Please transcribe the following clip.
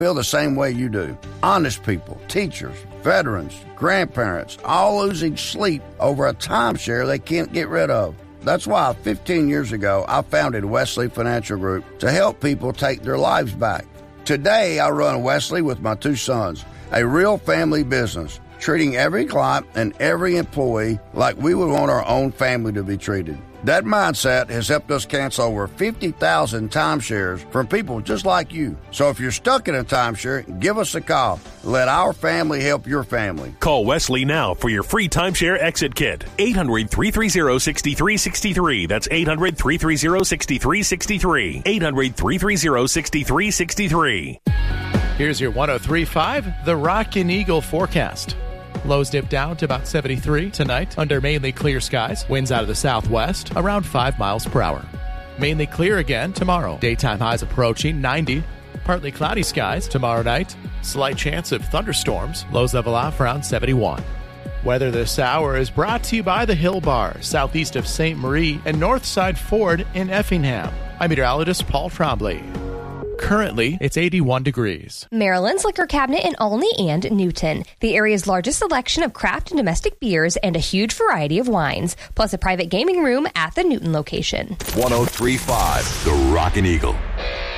feel the same way you do. Honest people, teachers, veterans, grandparents, all losing sleep over a timeshare they can't get rid of. That's why 15 years ago, I founded Wesley Financial Group to help people take their lives back. Today, I run Wesley with my 2 sons, a real family business, treating every client and every employee like we would want our own family to be treated. That mindset has helped us cancel over 50,000 timeshares from people just like you. So if you're stuck in a timeshare, give us a call. Let our family help your family. Call Wesley now for your free timeshare exit kit. 800-330-6363. That's 800-330-6363. 800-330-6363. Here's your 103.5, the Rockin' Eagle forecast. Lows dip down to about 73 tonight under mainly clear skies. Winds out of the southwest around 5 miles per hour. Mainly clear again tomorrow. Daytime highs approaching 90. Partly cloudy skies tomorrow night. Slight chance of thunderstorms. Lows level off around 71. Weather this hour is brought to you by the Hill Bar, southeast of St. Marie and Northside Ford in Effingham. I'm meteorologist Paul Trombley. Currently, it's 81 degrees. Maryland's Liquor Cabinet in Olney and Newton. The area's largest selection of craft and domestic beers and a huge variety of wines, plus a private gaming room at the Newton location. 103.5, the Rockin' Eagle.